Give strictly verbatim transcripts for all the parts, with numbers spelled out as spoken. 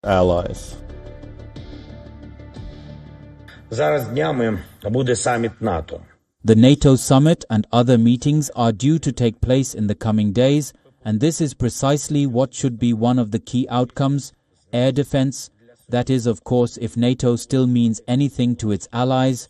allies. Зараз днями буде саміт НАТО. The NATO summit and other meetings are due to take place in the coming days, and this is precisely what should be one of the key outcomes: air defense. That is, of course, if NATO still means anything to its allies.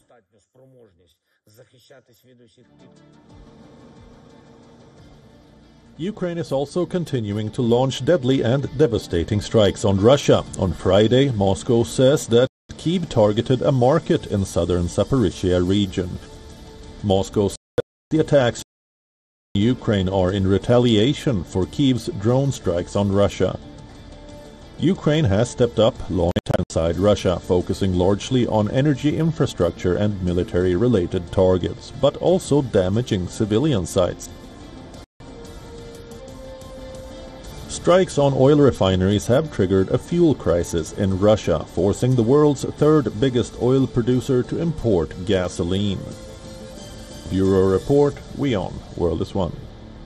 Ukraine is also continuing to launch deadly and devastating strikes on Russia. On Friday, Moscow says that Kyiv targeted a market in southern Zaporizhia region. Moscow says the attacks in Ukraine are in retaliation for Kyiv's drone strikes on Russia. Ukraine has stepped up launching inside Russia, focusing largely on energy infrastructure and military-related targets, but also damaging civilian sites. Strikes on oil refineries have triggered a fuel crisis in Russia, forcing the world's third biggest oil producer to import gasoline. Bureau Report, WION, World is One.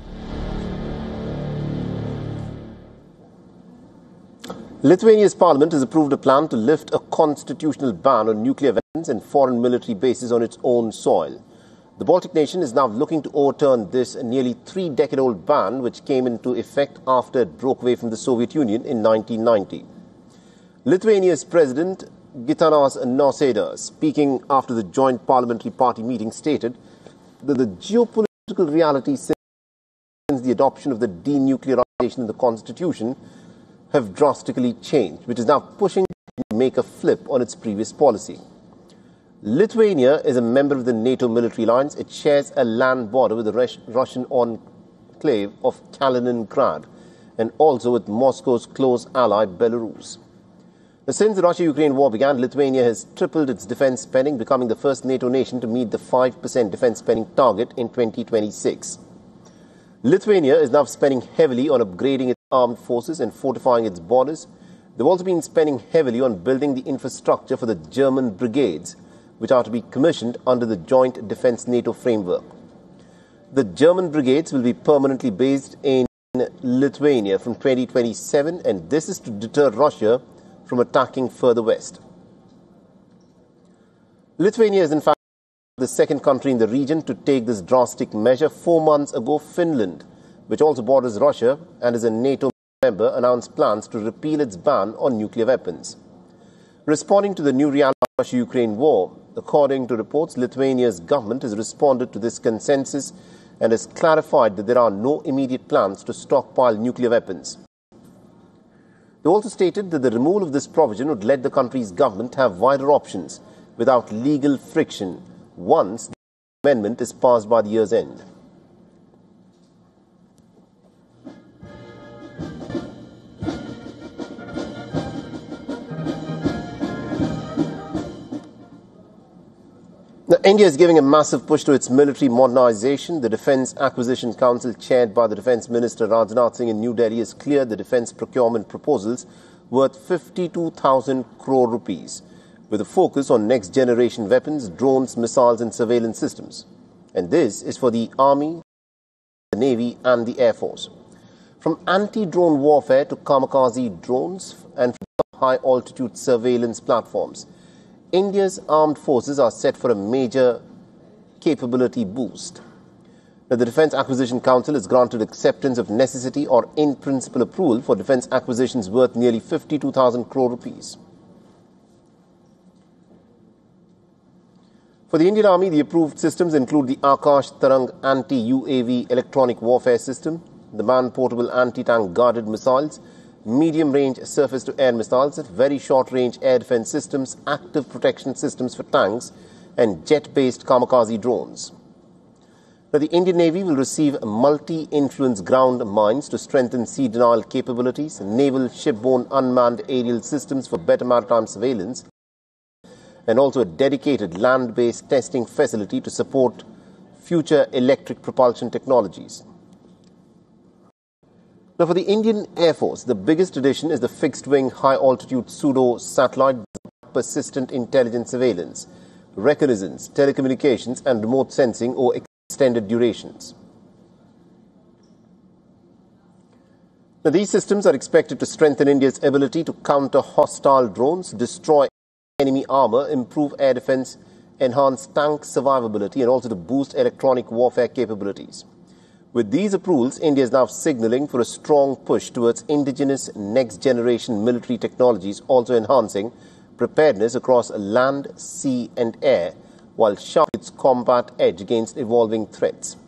Lithuania's parliament has approved a plan to lift a constitutional ban on nuclear weapons and foreign military bases on its own soil. The Baltic nation is now looking to overturn this nearly three-decade-old ban, which came into effect after it broke away from the Soviet Union in nineteen ninety. Lithuania's President Gitanas Nausėda, speaking after the joint parliamentary party meeting, stated that the geopolitical reality since the adoption of the denuclearization in the constitution have drastically changed, which is now pushing to make a flip on its previous policy. Lithuania is a member of the NATO military alliance. It shares a land border with the Russian enclave of Kaliningrad and also with Moscow's close ally Belarus. Since the Russia-Ukraine war began, Lithuania has tripled its defense spending, becoming the first NATO nation to meet the five percent defense spending target in twenty twenty-six. Lithuania is now spending heavily on upgrading its armed forces and fortifying its borders. They've also been spending heavily on building the infrastructure for the German brigades, which are to be commissioned under the Joint Defence NATO framework. The German brigades will be permanently based in Lithuania from twenty twenty-seven, and this is to deter Russia from attacking further west. Lithuania is in fact the second country in the region to take this drastic measure. Four months ago, Finland, which also borders Russia and is a NATO member, announced plans to repeal its ban on nuclear weapons. Responding to the new reality of the Russia-Ukraine war, according to reports, Lithuania's government has responded to this consensus and has clarified that there are no immediate plans to stockpile nuclear weapons. They also stated that the removal of this provision would let the country's government have wider options without legal friction once the amendment is passed by the year's end. Now, India is giving a massive push to its military modernization. The Defence Acquisition Council, chaired by the Defence Minister Rajnath Singh in New Delhi, has cleared the defence procurement proposals worth fifty-two thousand crore rupees, with a focus on next-generation weapons, drones, missiles and surveillance systems. And this is for the Army, the Navy and the Air Force. From anti-drone warfare to kamikaze drones and high-altitude surveillance platforms, India's armed forces are set for a major capability boost. Now, the Defence Acquisition Council has granted acceptance of necessity or in-principle approval for defence acquisitions worth nearly fifty-two thousand crore rupees. For the Indian Army, the approved systems include the Akash Tarang anti-U A V electronic warfare system, the man-portable anti-tank guarded missiles, medium-range surface-to-air missiles, very short-range air defence systems, active protection systems for tanks, and jet-based kamikaze drones. Now, the Indian Navy will receive multi-influence ground mines to strengthen sea denial capabilities, naval shipborne unmanned aerial systems for better maritime surveillance, and also a dedicated land-based testing facility to support future electric propulsion technologies. Now, for the Indian Air Force, the biggest addition is the fixed-wing high-altitude pseudo-satellite persistent intelligence surveillance, reconnaissance, telecommunications and remote sensing over extended durations. Now, these systems are expected to strengthen India's ability to counter hostile drones, destroy enemy armor, improve air defense, enhance tank survivability, and also to boost electronic warfare capabilities. With these approvals, India is now signaling for a strong push towards indigenous next-generation military technologies, also enhancing preparedness across land, sea, and air, while sharpening its combat edge against evolving threats.